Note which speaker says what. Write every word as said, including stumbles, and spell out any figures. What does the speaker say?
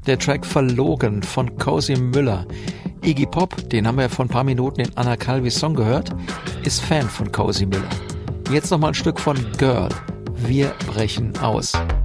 Speaker 1: Der Track Verlogen von Cozy Müller. Iggy Pop, den haben wir vor ein paar Minuten in Anna Calvis Song gehört, ist Fan von Cozy Müller. Jetzt nochmal ein Stück von Girl. Wir brechen aus.